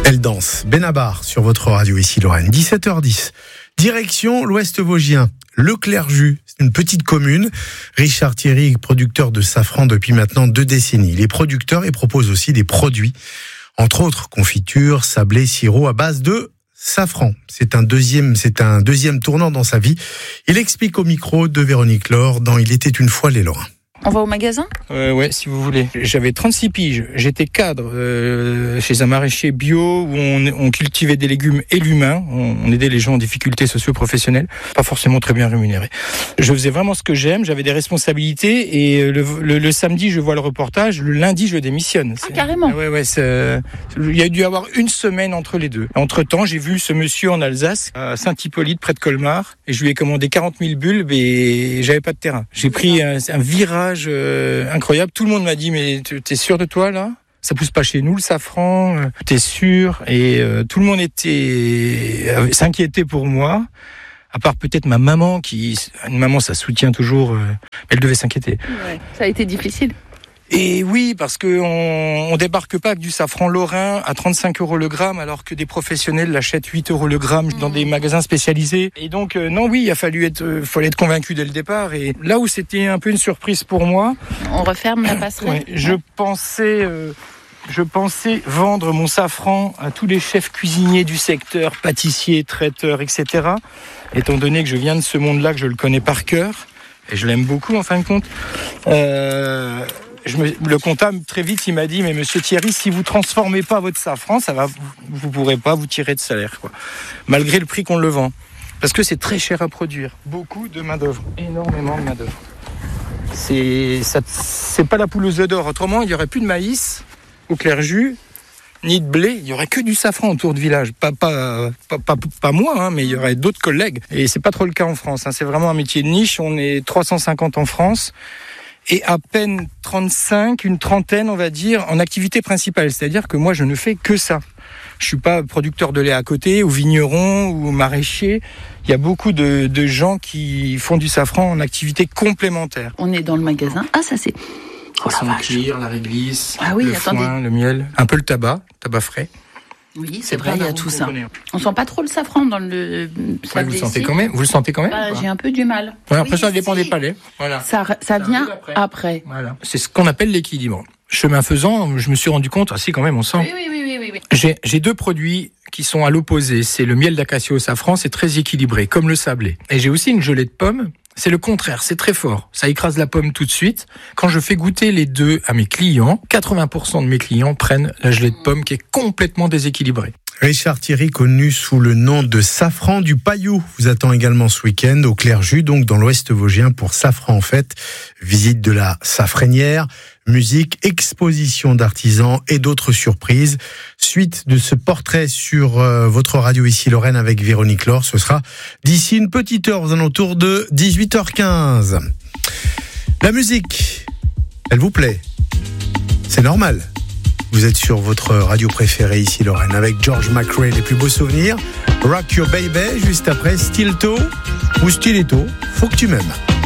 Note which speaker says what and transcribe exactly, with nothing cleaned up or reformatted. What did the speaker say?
Speaker 1: Elle danse. Benabar sur votre radio ici Lorraine. dix-sept heures dix. Direction l'Ouest Vosgien. Le Clerjus, c'est une petite commune. Richard Thierry, producteur de safran depuis maintenant deux décennies. Il est producteur et propose aussi des produits, entre autres confitures, sablés, sirops à base de safran. C'est un deuxième, c'est un deuxième tournant dans sa vie. Il explique au micro de Véronique Laure dans Il était une fois les Lorrains.
Speaker 2: On va au magasin ?
Speaker 3: euh, Ouais, si vous voulez. J'avais trente-six piges. J'étais cadre euh, chez un maraîcher bio où on, on cultivait des légumes et l'humain. On, on aidait les gens en difficulté socio-professionnelle, pas forcément très bien rémunérés. Je faisais vraiment ce que j'aime. J'avais des responsabilités et le, le, le samedi, je vois le reportage. Le lundi, je démissionne.
Speaker 2: Ah, carrément.
Speaker 3: Ouais, ouais. C'est, il y a dû y avoir une semaine entre les deux. Entre-temps, j'ai vu ce monsieur en Alsace, à Saint-Hippolyte, près de Colmar, et je lui ai commandé quarante mille bulbes et j'avais pas de terrain. J'ai pris un, un virage Euh, incroyable. Tout le monde m'a dit mais t'es sûr de toi là ? Ça pousse pas chez nous le safran, euh, t'es sûr ? Et euh, tout le monde était euh, s'inquiétait pour moi. À part peut-être ma maman qui, une maman ça soutient toujours, euh, elle devait s'inquiéter.
Speaker 2: Ouais, ça a été difficile.
Speaker 3: Et oui, parce que on, on débarque pas avec du safran lorrain à trente-cinq euros le gramme, alors que des professionnels l'achètent huit euros le gramme dans des magasins spécialisés. Et donc, euh, non, oui, il a fallu être, euh, fallait être convaincu dès le départ. Et là où c'était un peu une surprise pour moi,
Speaker 2: on referme la passerelle.
Speaker 3: Ouais, je pensais, euh, je pensais vendre mon safran à tous les chefs cuisiniers du secteur, pâtissiers, traiteurs, et cetera. Étant donné que je viens de ce monde-là, que je le connais par cœur, et je l'aime beaucoup en fin de compte. Euh, Je me, le comptable, très vite, il m'a dit, mais monsieur Thierry, si vous transformez pas votre safran, ça va, vous, vous pourrez pas vous tirer de salaire, quoi. Malgré le prix qu'on le vend. Parce que c'est très cher à produire. Beaucoup de main-d'œuvre. Énormément de main-d'œuvre. C'est, ça, c'est pas la poule aux œufs d'or. Autrement, il y aurait plus de maïs au Clerjus, ni de blé. Il y aurait que du safran autour de village. Pas, pas, pas, pas, pas moi, hein, mais il y aurait d'autres collègues. Et c'est pas trop le cas en France, hein. C'est vraiment un métier de niche. On est trois cent cinquante en France. Et à peine trente-cinq, une trentaine, on va dire, en activité principale. C'est-à-dire que moi, je ne fais que ça. Je suis pas producteur de lait à côté, ou vigneron, ou maraîcher. Il y a beaucoup de, de gens qui font du safran en activité complémentaire.
Speaker 2: On est dans le magasin. Ah, ça c'est...
Speaker 3: Oh, la cuir, la réglisse,
Speaker 2: ah oui,
Speaker 3: le
Speaker 2: attendez.
Speaker 3: foin, le miel, un peu le tabac, tabac frais.
Speaker 2: Oui, c'est vrai, il y a tout ça. On sent pas trop le safran dans le
Speaker 3: ouais, vous le sentez quand même. Vous le sentez quand même.
Speaker 2: Bah, j'ai un peu du mal.
Speaker 3: Ouais, après
Speaker 2: oui,
Speaker 3: ça dépend
Speaker 2: si.
Speaker 3: des palais. Voilà.
Speaker 2: Ça, ça vient après. après.
Speaker 3: Voilà. C'est ce qu'on appelle l'équilibre. Chemin faisant, je me suis rendu compte, ah si quand même, on sent.
Speaker 2: Oui, oui, oui, oui, oui, oui.
Speaker 3: J'ai, j'ai deux produits qui sont à l'opposé. C'est le miel d'acacia au safran, c'est très équilibré, comme le sablé. Et j'ai aussi une gelée de pomme. C'est le contraire, c'est très fort. Ça écrase la pomme tout de suite. Quand je fais goûter les deux à mes clients, quatre-vingts pour cent de mes clients prennent la gelée de pomme qui est complètement déséquilibrée.
Speaker 1: Richard Thierry, connu sous le nom de Safran du Paillou, vous attend également ce week-end au Clerjus, donc dans l'Ouest Vosgien pour Safran en fête. Visite de la safrainière, musique, exposition d'artisans et d'autres surprises. Suite de ce portrait sur euh, votre radio ici Lorraine avec Véronique Laure, ce sera d'ici une petite heure aux alentours de dix-huit heures quinze. La musique, elle vous plaît ? C'est normal. Vous êtes sur votre radio préférée ici Lorraine avec George McRae, les plus beaux souvenirs. Rock Your Baby, juste après Stilto ou Stiletto, faut que tu m'aimes.